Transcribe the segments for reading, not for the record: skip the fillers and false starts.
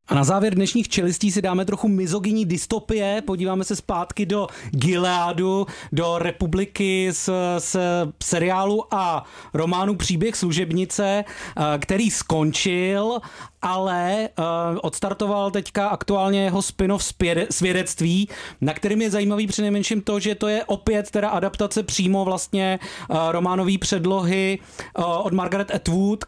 A na závěr dnešních čelistí si dáme trochu mizogyní dystopie, podíváme se zpátky do Gileadu, do Republiky z seriálu a románu Příběh služebnice, který skončil, ale odstartoval teďka aktuálně jeho spin-off Svědectví, na kterým je zajímavý přinejmenším to, že to je opět teda adaptace přímo vlastně románové předlohy od Margaret Atwood,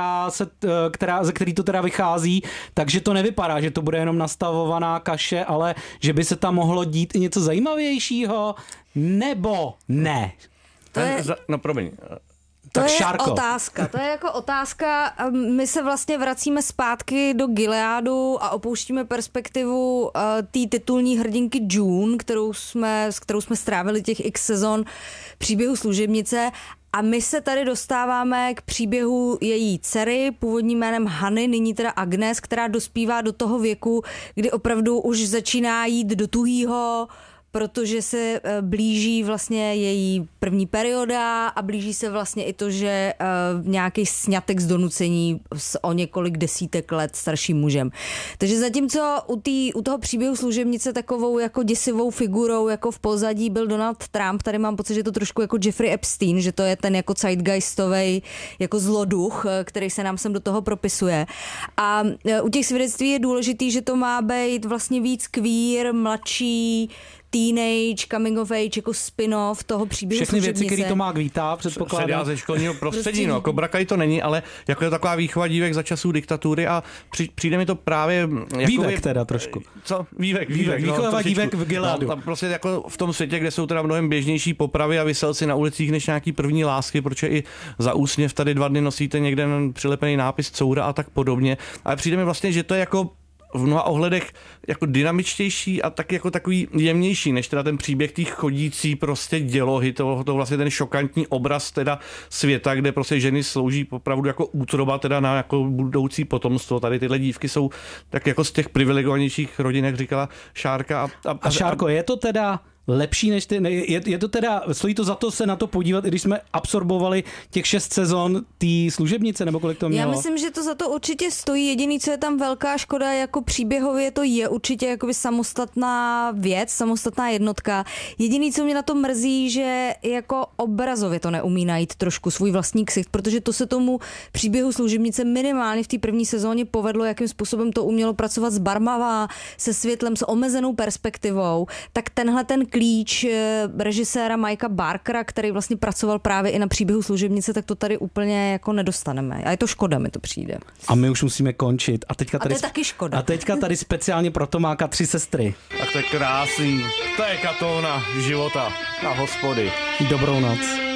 ze který to teda vychází, takže to nevypadá, že to bude jenom nastavovaná kaše, ale že by se tam mohlo dít i něco zajímavějšího, nebo ne? No promiň. To tak je Šárko. otázka. To je jako otázka. My se vlastně vracíme zpátky do Gileadu a opouštíme perspektivu té titulní hrdinky June, s kterou jsme strávili těch x sezon příběhu služebnice. A my se tady dostáváme k příběhu její dcery, původním jménem Hany, nyní teda Agnes, která dospívá do toho věku, kdy opravdu už začíná jít do tuhýho, protože se blíží vlastně její první perioda a blíží se vlastně i to, že nějaký sňatek z donucení o několik desítek let starším mužem. Takže zatímco u toho příběhu služebnice takovou jako děsivou figurou jako v pozadí byl Donald Trump, tady mám pocit, že je to trošku jako Jeffrey Epstein, že to je ten jako zeitgeistovej jako zloduch, který se nám sem do toho propisuje. A u těch svědectví je důležitý, že to má být vlastně víc queer, mladší, teenage, coming of age, jako spin-off toho příběhu všechny služebnice. věci, který to má vítá, předpokládám. Seriál ze školního prostředí, no. Cobra Kai to není, ale jako je taková výchova dívek za časů diktatury a přijde mi to právě... Vývek teda trošku. Co? Vývek. Výchova dívek v Gileadu. No, prostě jako v tom světě, kde jsou teda mnohem běžnější popravy a viselci na ulicích než nějaký první lásky, protože i za úsměv tady 2 dny nosíte někde přilepený nápis coura a tak podobně. Ale přijde mi vlastně, že to je jako v mnoha ohledech jako dynamičtější a tak jako takový jemnější, než teda ten příběh těch chodící prostě dělohy, to vlastně ten šokantní obraz teda světa, kde prostě ženy slouží opravdu jako útroba teda na jako budoucí potomstvo. Tady tyhle dívky jsou tak jako z těch privilegovanějších rodin, jak říkala Šárka. A Šárko, je to teda lepší než ty, je to teda, stojí to za to se na to podívat, i když jsme absorbovali těch 6 sezon té služebnice, nebo kolik to mělo? Já myslím, že to za to určitě stojí. Jediný, co je tam velká škoda, jako příběhově to je určitě jakoby samostatná věc, samostatná jednotka. Jediný, co mě na to mrzí, že jako obrazově to neumí najít trošku svůj vlastní ksicht, protože to se tomu příběhu služebnice minimálně v té první sezóně povedlo, jakým způsobem to umělo pracovat s barvama, se světlem, s omezenou perspektivou. Tak tenhle ten klíč režiséra Mikea Barkera, který vlastně pracoval právě i na příběhu služebnice, tak to tady úplně jako nedostaneme. A je to škoda, mi to přijde. A my už musíme končit. A teďka tady, to je taky škoda. A teďka tady speciálně pro Tomáka 3 sestry. Tak to je krásný. To je katóna života na hospody. Dobrou noc.